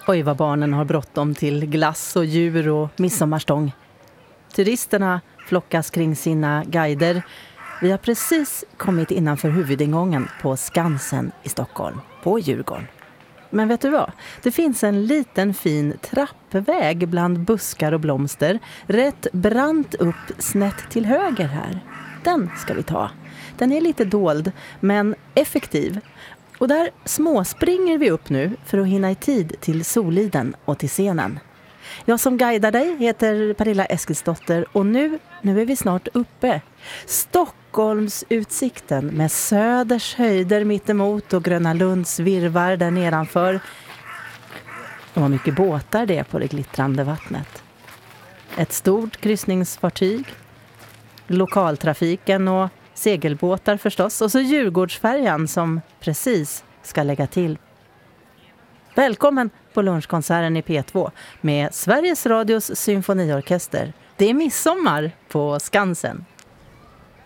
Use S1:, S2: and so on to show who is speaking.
S1: Oj, vad barnen har bråttom till glass och djur och midsommarstång. Turisterna flockas kring sina guider. Vi har precis kommit innanför huvudingången på Skansen i Stockholm, på Djurgården. Men vet du vad? Det finns en liten fin trappväg bland buskar och blomster, rätt brant upp snett till höger här. Den ska vi ta. Den är lite dold, men effektiv. Och där småspringer vi upp nu för att hinna i tid till Soliden och till scenen. Jag som guidar dig heter Pernilla Eskilsdotter och nu är vi snart uppe. Stockholms utsikten med Söders höjder mittemot och Gröna Lunds virvar där nedanför. Och vad mycket båtar det är på det glittrande vattnet. Ett stort kryssningsfartyg, lokaltrafiken och segelbåtar förstås. Och så Djurgårdsfärjan som precis ska lägga till. Välkommen på lunchkonserten i P2 med Sveriges Radios symfoniorkester. Det är midsommar på Skansen.